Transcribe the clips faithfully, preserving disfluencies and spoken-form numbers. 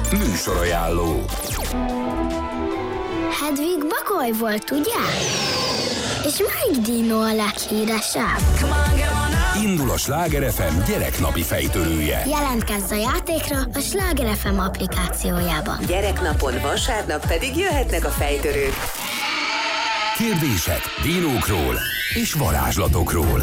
Műsorajánló. Hedvig Bagoly volt, ugye? És melyik dino a leghíresebb? Indul a Sláger ef em gyereknapi fejtörője. Jelentkezz a játékra a Sláger ef em applikációjában. Gyereknapon vasárnap pedig jöhetnek a fejtörők. Kérdések dinókról és varázslatokról.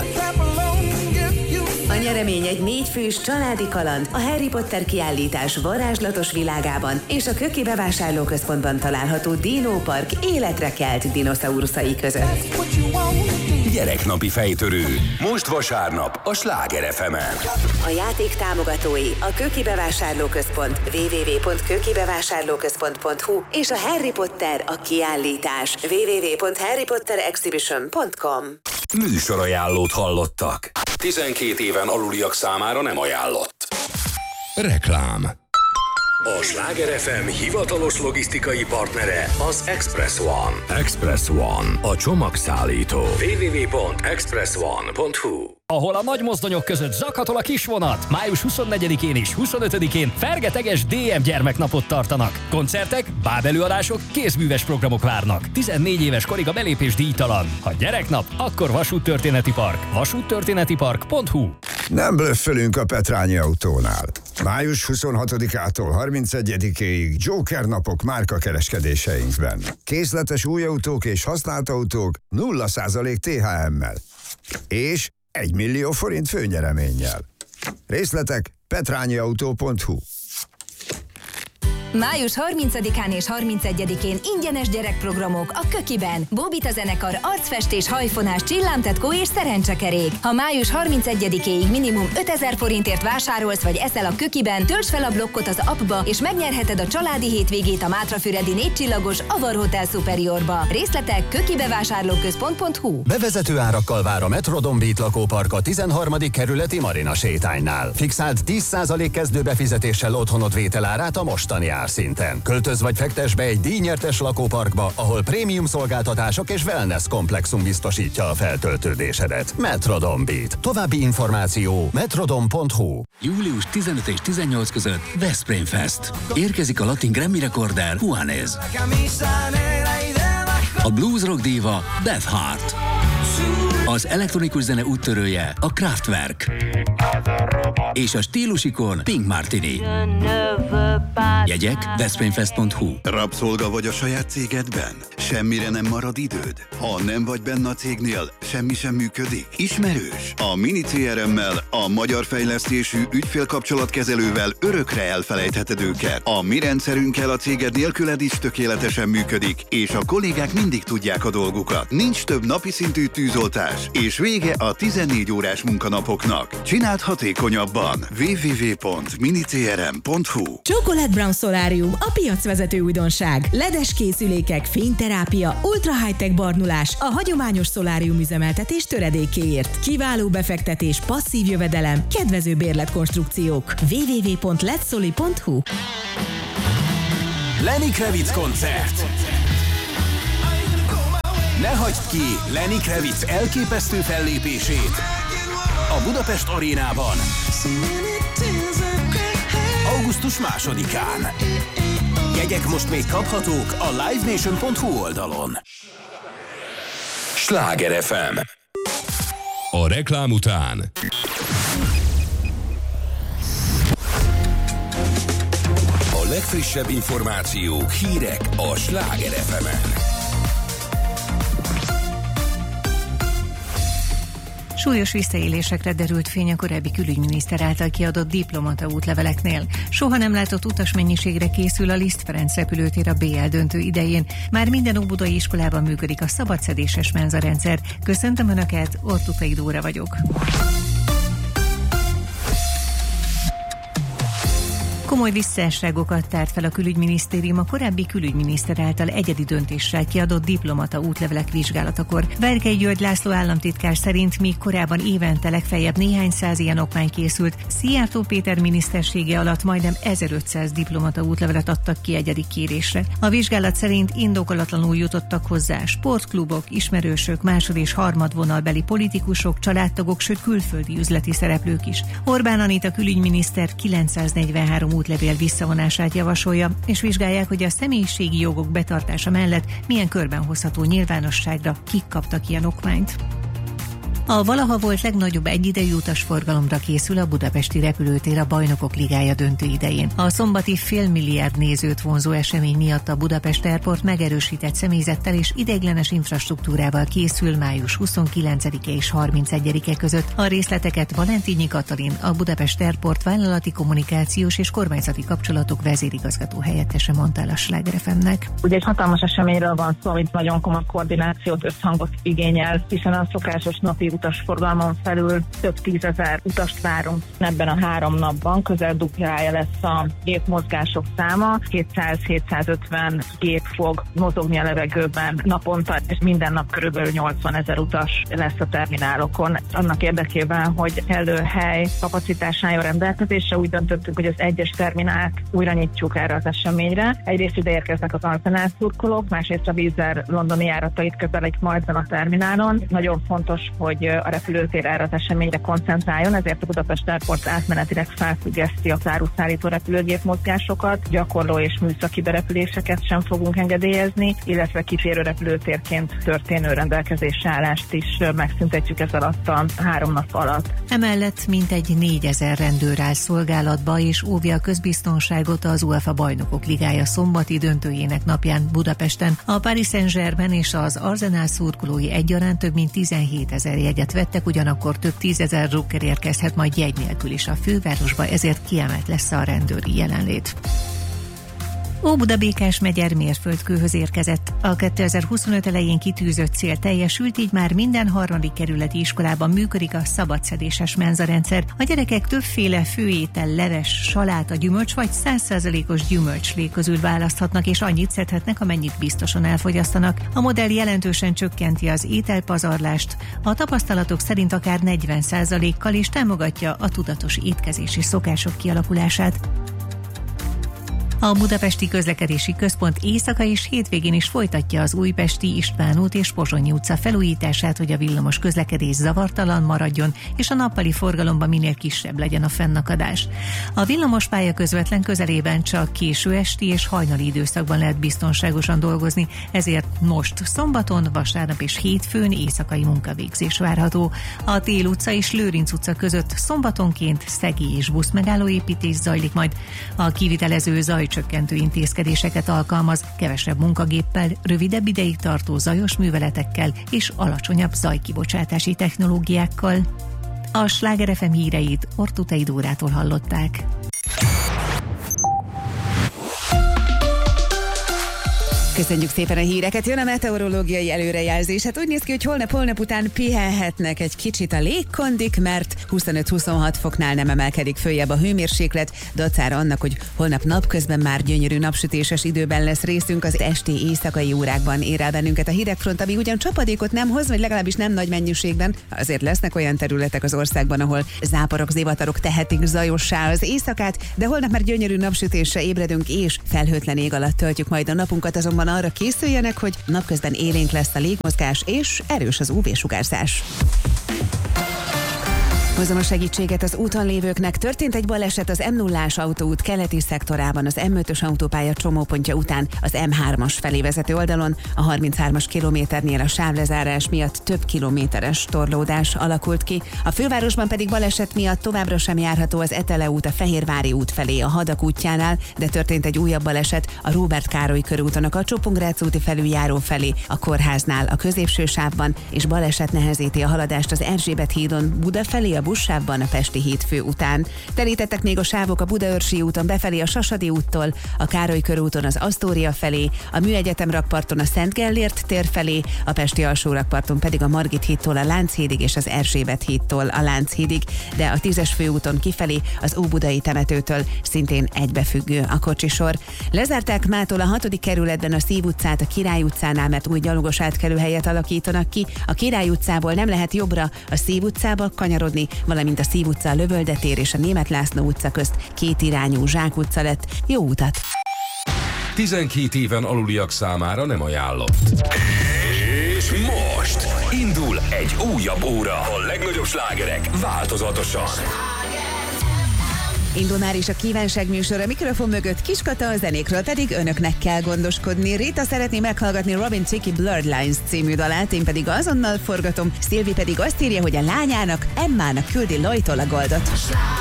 A nyeremény egy négyfős családi kaland a Harry Potter kiállítás varázslatos világában és a Köki bevásárlóközpontban található Dino Park életre kelt dinoszauruszai között. Gyereknapi fejtörő. Most vasárnap a Sláger ef emen. A játék támogatói a Köki bevásárlóközpont double-u double-u double-u pont köki bevásárlóközpont pont hu és a Harry Potter a kiállítás double-u double-u double-u pont harry potter exhibition pont com. Műsorajánlót hallottak. tizenkét éven aluliak számára nem ajánlott. Reklám. A Sláger ef em hivatalos logisztikai partnere az Express One. Express One, a csomagszállító. double-u double-u double-u pont express one pont hu. Ahol a nagy mozdonyok között zakatol a kisvonat, május huszonnegyedikén és huszonötödikén fergeteges dé em gyermeknapot tartanak. Koncertek, bábelőadások, kézműves programok várnak. tizennégy éves korig a belépés díjtalan. Ha gyereknap, akkor Vasúttörténeti Park. vasúttörténetipark pont hu. Nem blöffölünk a Petrányi Autónál. május huszonhatodikától harmincegyedikéig Joker napok márkakereskedéseinkben. Készletes új autók és használt autók nulla százalék té há emmel. És egy millió forint főnyereménnyel. Részletek petrányiautó pont hu. május harmincadikán és harmincegyedikén ingyenes gyerekprogramok a Kökiben. Bobita zenekar, arcfestés, hajfonás, csillámtetkó és szerencsekerék. Ha május harmincegyedikéig minimum ötezer forintért vásárolsz vagy eszel a Kökiben, töltsd fel a blokkot az appba és megnyerheted a családi hétvégét a Mátrafüredi négycsillagos Avar Hotel Superiorba. Részletek kökibevásárlóközpont pont hu. Bevezető árakkal vár a Metrodon Beat lakópark a tizenharmadik kerületi Marina sétánynál. Fixált tíz százalék kezdőbefizetéssel otthonod vételárát a mostani szinten. Költöz vagy fektes be egy díjnyertes lakóparkba, ahol prémium szolgáltatások és wellness komplexum biztosítja a feltöltődésedet. Metrodon Beat. További információ metrodon pont hu. július tizenöt és tizennyolc között Veszprém Fest. Érkezik a latin Grammy rekorder Juanes. A blues rock díva Beth Hart. Az elektronikus zene úttörője a Kraftwerk. És a stílusikon Pink Martini. Jegyek veszprémfest pont hu. Rabszolga vagy a saját cégedben? Semmire nem marad időd? Ha nem vagy benne a cégnél, semmi sem működik? Ismerős? A Mini cé er emmel, a magyar fejlesztésű ügyfélkapcsolatkezelővel örökre elfelejtheted őket. A mi rendszerünkkel a céged nélküled is tökéletesen működik, és a kollégák mindig tudják a dolgukat. Nincs több napi szintű tűzoltás, és vége a tizennégy órás munkanapoknak. Csináld hatékonyabban. double-u double-u double-u pont mini c r m pont hu. Chocolate Brown Solarium, a piacvezető újdonság. ledes készülékek, fényterápia, ultra high-tech barnulás, a hagyományos szolárium üzemeltetés töredékéért. Kiváló befektetés, passzív jövedelem, kedvező bérletkonstrukciók. double-u double-u double-u pont letsoli pont hu. Lenny Kravitz koncert. Ne hagyd ki Lenny Kravitz elképesztő fellépését a Budapest Arénában augusztus másodikán. Jegyek most még kaphatók a live nation pont hu oldalon. Sláger ef em. A reklám után a legfrissebb információk, hírek a Sláger ef emen. Súlyos visszaélésekre derült fény a korábbi külügyminiszter által kiadott diplomata útleveleknél. Soha nem látott utasmennyiségre készül a Liszt Ferenc repülőtér a bé el döntő idején. Már minden óbudai iskolában működik a szabadszedéses menzarendszer. Köszöntöm Önöket, Ortukai Dóra vagyok. Komoly visszaesságokat tárt fel a külügyminisztérium a korábbi külügyminiszter által egyedi döntéssel kiadott diplomata útlevelek vizsgálatakor. Verkely György László államtitkár szerint míg korábban évente legfeljebb néhány száz ilyen okmány készült, Szijjártó Péter minisztersége alatt majdnem ezerötszáz diplomata útlevelet adtak ki egyedi kérésre. A vizsgálat szerint indokolatlanul jutottak hozzá sportklubok, ismerősök, másod- és harmadvonalbeli politikusok, családtagok, sőt külföldi üzleti szereplők is. Orbán Anita külügyminiszter kilencszáznegyvenhárom útlevél visszavonását javasolja, és vizsgálják, hogy a személyiségi jogok betartása mellett milyen körben hozható nyilvánosságra, kik kaptak ilyen okmányt. A valaha volt legnagyobb egyidejű utasforgalomra készül a budapesti repülőtér a Bajnokok Ligája döntő idején. A szombati félmilliárd nézőt vonzó esemény miatt a Budapest Airport megerősített személyzettel és ideiglenes infrastruktúrával készül május huszonkilencedike és harmincegyedike között. A részleteket Valentínyi Katalin, a Budapest Airport vállalati kommunikációs és kormányzati kapcsolatok vezérigazgató helyettese mondta el a Sláger ef em-nek. Ugye egy hatalmas eseményről van szó, amit nagyon komoly koordinációt, összhangot igényel, hiszen a szokásos napi utasforgalmon felül több tízezer utast várunk ebben a három napban, közel duplája lesz a gépmozgások száma, kétszáz-hétszázötven gép fog mozogni a levegőben naponta, és minden nap körülbelül nyolcvanezer utas lesz a terminálokon. Annak érdekében, hogy kellő hely kapacitás álljon rendelkezésre, úgy döntöttünk, hogy az egyes terminált újra nyitjuk erre az eseményre. Egyrészt ide érkeznek az Arsenal szurkolók, másrészt a Wizz Air londoni járatait közelik majd a terminálon. Nagyon fontos, hogy a repülőtér erre az eseményre koncentráljon, ezért a Budapest Airport átmenetileg felfüggeszti a áruszállító repülőgép mozgásokat, gyakorló és műszaki berepüléseket sem fogunk engedélyezni, illetve kiférő repülőtérként történő rendelkezésre állást is megszüntetjük ez alatt a három nap alatt. Emellett mintegy négyezer rendőr áll szolgálatba és óvja a közbiztonságot az UEFA Bajnokok Ligája szombati döntőjének napján Budapesten. A Paris Saint-Germain és az Arsenal szurkolói egyaránt több mint tizenhétezer jegyet vettek, ugyanakkor több tízezer drukker érkezhet majd jegy nélkül is a fővárosba, ezért kiemelt lesz a rendőri jelenlét. Óbuda-Békás megyer mérföldkőhöz érkezett. A kétezer-huszonöt elején kitűzött cél teljesült, így már minden harmadik kerületi iskolában működik a szabadszedéses menzarendszer. A gyerekek többféle főétel, leves, saláta, gyümölcs vagy száz százalékos gyümölcslé közül választhatnak, és annyit szedhetnek, amennyit biztosan elfogyasztanak. A modell jelentősen csökkenti az ételpazarlást, a tapasztalatok szerint akár negyven százalékkal is támogatja a tudatos étkezési szokások kialakulását. A Budapesti Közlekedési Központ éjszaka és hétvégén is folytatja az Újpesti István út és Pozsonyi utca felújítását, hogy a villamos közlekedés zavartalan maradjon, és a nappali forgalomban minél kisebb legyen a fennakadás. A villamospálya közvetlen közelében csak késő esti és hajnali időszakban lehet biztonságosan dolgozni, ezért most szombaton, vasárnap és hétfőn éjszakai munkavégzés várható. A Tél utca és Lőrinc utca között szombatonként szegély és buszmegállóépítés zajlik majd. A kivitelező zaj csökkentő intézkedéseket alkalmaz, kevesebb munkagéppel, rövidebb ideig tartó zajos műveletekkel és alacsonyabb zajkibocsátási technológiákkal. A Sláger ef em híreit Ortutei Dórától hallották. Köszönjük szépen a híreket, jön a meteorológiai előrejelzés. Hát úgy néz ki, hogy holnap-holnap után pihenhetnek egy kicsit a légkondik, mert huszonöt-huszonhat foknál nem emelkedik följebb a hőmérséklet, dacára annak, hogy holnap napközben már gyönyörű napsütéses időben lesz részünk, az esti éjszakai órákban ér el bennünket a hidegfront, ami ugyan csapadékot nem hoz, vagy legalábbis nem nagy mennyiségben, azért lesznek olyan területek az országban, ahol záporok, zivatarok tehetik zajossá az éjszakát, de holnap már gyönyörű napsütésre ébredünk, és felhőtlen ég alatt töltjük majd a napunkat, azonban arra készüljenek, hogy napközben élénk lesz a légmozgás, és erős az ú vé-sugárzás. Hozom a segítséget az úton lévőknek. Történt egy baleset az em nullás autóút keleti szektorában, az em ötös autópálya csomópontja után az em hármas felé vezető oldalon. A harminchárom kilométernél a sávlezárás miatt több kilométeres torlódás alakult ki. A fővárosban pedig baleset miatt továbbra sem járható az Etele út a Fehérvári út felé a Hadak útjánál, de történt egy újabb baleset a Róbert Károly körúton a Kacsó-Pongrác úti felüljáró felé a kórháznál a középső sávban, és baleset nehezíti a haladást az Erzsébet hídon Buda felé a buszsávban a Pesti hídfő után. Terítettek még a sávok a Budaörsi úton befelé a Sasadi úttól, a Károly körúton az Asztória felé, a Műegyetem rakparton a Szent Gellért tér felé, a Pesti alsó rakparton pedig a Margit hídtól a Lánchídig és az Erzsébet hídtól a Lánchídig, de a tízes főúton kifelé az Óbudai temetőtől szintén egybefüggő a kocsisor. Lezárták mától a hatodik kerületben a Szív utcát a Király utcánál, mert új gyalogos átkelőhelyet alakítanak ki. A Király utcából nem lehet jobbra a Szív utcába kanyarodni, valamint a Szív utca, a Lövölde tér és a Németh László utca közt két irányú Zsák utca lett. Jó utat! tizenkét éven aluliak számára nem ajánlott. És most indul egy újabb óra. A legnagyobb slágerek változatosan. Indul már is a kívánság műsor, a mikrofon mögött Kiskata, a zenékről pedig önöknek kell gondoskodni. Rita szeretné meghallgatni Robin Thicke Blurred Lines című dalát, én pedig azonnal forgatom, Szilvi pedig azt írja, hogy a lányának, Emmának küldi Lojtól a goldot.